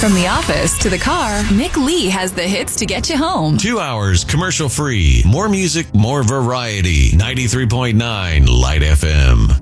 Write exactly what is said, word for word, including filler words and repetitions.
From the office to the car, Mick Lee has the hits to get you home. Two hours commercial free. More music, more variety. ninety-three point nine Light F M.